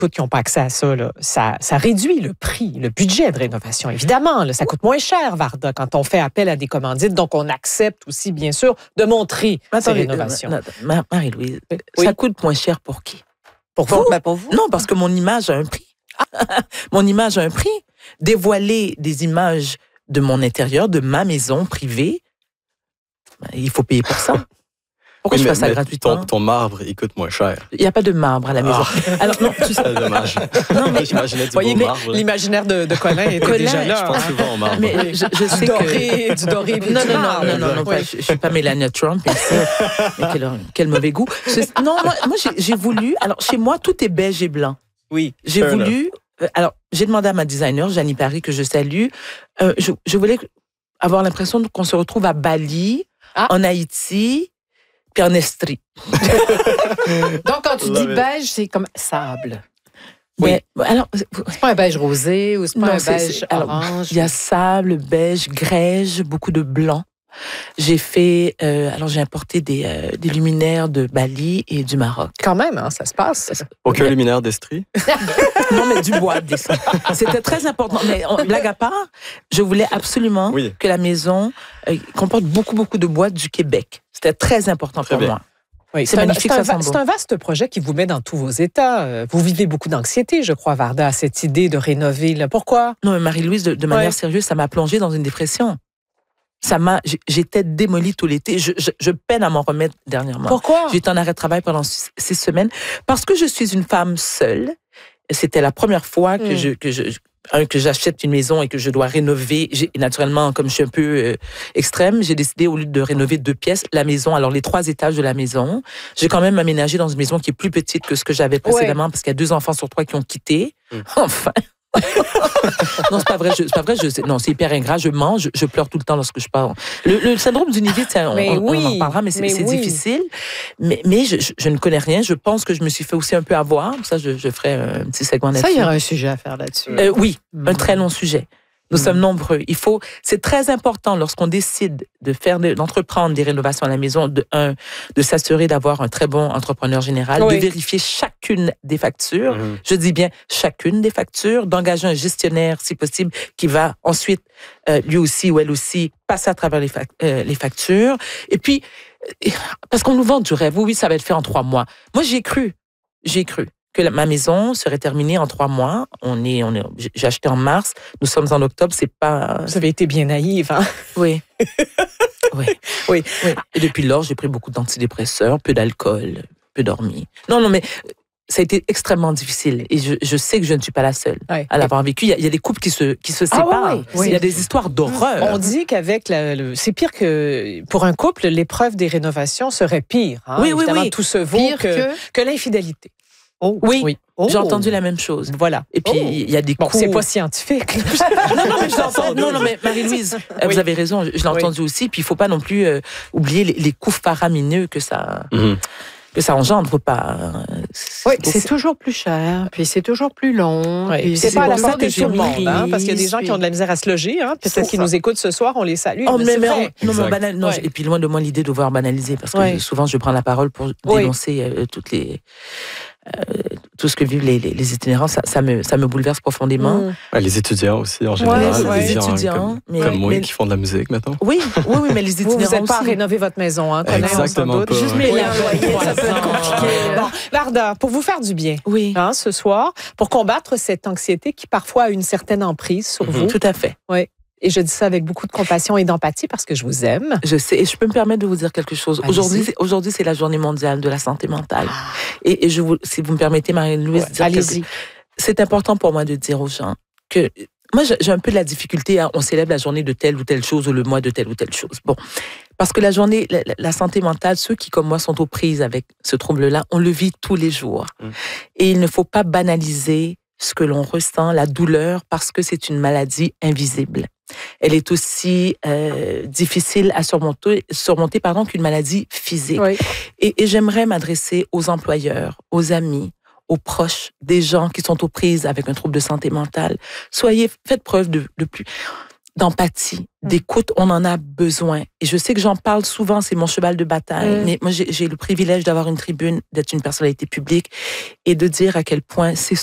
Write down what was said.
qui n'ont pas accès à ça, là, ça réduit le prix, le budget de rénovation. Évidemment, là, ça coûte moins cher, Varda, quand on fait appel à des commandites. Donc, on accepte aussi, bien sûr, de montrer ces rénovations. Marie-Louise, ça coûte moins cher pour qui? Pour vous? Pour vous? Non, parce que mon image a un prix. Mon image a un prix. Dévoiler des images de mon intérieur, de ma maison privée, il faut payer pour ça. Pourquoi je fais ça gratuitement? Ton marbre, il coûte moins cher. Il n'y a pas de marbre à la maison. Alors, non, c'est dommage. Non, mais j'imaginais du beau marbre. L'imaginaire de Colin était déjà là. Je pense souvent au marbre. Mais je sais du doré, non, je ne suis pas Melania Trump. Mais quel mauvais goût. Non, moi j'ai voulu... Alors, chez moi, tout est beige et blanc. Oui. J'ai voulu... Alors, j'ai demandé à ma designer, Janie Paris, que je salue. Je voulais avoir l'impression qu'on se retrouve à Bali, en Haïti, puis en Estrie. Donc, quand tu dis beige, c'est comme sable. Oui. Mais, alors, c'est pas un beige rosé ou c'est pas un beige orange. Il y a sable, beige, grège, beaucoup de blanc. J'ai fait, j'ai importé des luminaires de Bali et du Maroc. Quand même, hein, ça se passe. Aucun luminaire d'Estrie? Non, mais du bois d'Estrie. C'était très important. Mais blague à part, je voulais absolument que la maison comporte beaucoup de bois du Québec. C'était très important pour moi. Oui, c'est magnifique. C'est un vaste projet qui vous met dans tous vos états. Vous vivez beaucoup d'anxiété, je crois, Varda, à cette idée de rénover. Là. Pourquoi? Non, mais Marie-Louise, de manière sérieuse, ça m'a plongée dans une dépression. J'étais démolie tout l'été. Je peine à m'en remettre dernièrement. Pourquoi? J'étais en arrêt de travail pendant 6 semaines parce que je suis une femme seule. C'était la première fois que j'achète une maison et que je dois rénover. Naturellement, comme je suis un peu extrême, j'ai décidé, au lieu de rénover 2 pièces, la maison, alors les 3 étages de la maison, j'ai quand même aménagé dans une maison qui est plus petite que ce que j'avais précédemment parce qu'il y a 2 enfants sur 3 qui ont quitté. Enfin... Non, c'est pas vrai. Non, c'est hyper ingrat. Je mange, je pleure tout le temps lorsque je parle. Le syndrome du nid vide, on en parlera, mais c'est difficile. Mais je ne connais rien. Je pense que je me suis fait aussi un peu avoir. Ça, je ferai un petit segment là-dessus. Ça, il y aura un sujet à faire là-dessus. Oui, un très long sujet. Nous sommes nombreux. C'est très important lorsqu'on décide d'entreprendre des rénovations à la maison, de s'assurer d'avoir un très bon entrepreneur général, de vérifier chacune des factures. Je dis bien chacune des factures, d'engager un gestionnaire, si possible, qui va ensuite, lui aussi ou elle aussi, passer à travers les factures. Et puis, parce qu'on nous vend du rêve. Oui, ça va être fait en 3 mois. Moi, j'ai cru que ma maison serait terminée en 3 mois. J'ai acheté en mars. Nous sommes en octobre. C'est pas. Vous avez été bien naïve, hein? Oui. Oui. Et depuis lors, j'ai pris beaucoup d'antidépresseurs, peu d'alcool, peu dormi. Non, mais ça a été extrêmement difficile. Et je sais que je ne suis pas la seule à l'avoir vécu. Il y a des couples qui se séparent. Il y a des histoires d'horreur. On dit qu'avec c'est pire que pour un couple, l'épreuve des rénovations serait pire. Hein? Évidemment, tout se vaut que l'infidélité. Oui. J'ai entendu la même chose. Voilà. Et puis, il y a des coups... c'est pas scientifique. Non, mais Marie-Louise, vous avez raison, je l'ai entendu aussi. Puis, il ne faut pas non plus oublier les coups faramineux que ça engendre. C'est toujours plus cher, puis c'est toujours plus long. Puis c'est pas à la portée de tout le monde, parce qu'il y a des gens qui ont de la misère à se loger. Hein, peut-être qu'ils nous écoutent ce soir, on les salue. Et puis, loin de moi l'idée de devoir banaliser, parce que souvent, je prends la parole pour dénoncer tout ce que vivent les itinérants, ça me bouleverse profondément. Les étudiants aussi, en général. Les étudiants. Comme moi, qui font de la musique, maintenant. Oui, mais les étudiants vous n'êtes pas à rénover votre maison, hein, exactement pas. Juste les loyers, ça peut être compliqué. Bon, Varda, pour vous faire du bien, ce soir, pour combattre cette anxiété qui parfois a une certaine emprise sur vous. Tout à fait. Oui. Et je dis ça avec beaucoup de compassion et d'empathie parce que je vous aime. Je sais. Et je peux me permettre de vous dire quelque chose. Aujourd'hui, c'est la journée mondiale de la santé mentale. Et si vous me permettez, Marie-Louise, allez-y. C'est important pour moi de dire aux gens que moi, j'ai un peu de la difficulté on célèbre la journée de telle ou telle chose ou le mois de telle ou telle chose. Bon. Parce que la journée, la santé mentale, ceux qui, comme moi, sont aux prises avec ce trouble-là, on le vit tous les jours. Et il ne faut pas banaliser ce que l'on ressent, la douleur, parce que c'est une maladie invisible. Elle est aussi difficile à surmonter qu'une maladie physique. Et j'aimerais m'adresser aux employeurs, aux amis, aux proches des gens qui sont aux prises avec un trouble de santé mentale. Faites preuve d'empathie, d'écoute, on en a besoin. Et je sais que j'en parle souvent, c'est mon cheval de bataille, mais moi j'ai le privilège d'avoir une tribune, d'être une personnalité publique et de dire à quel point c'est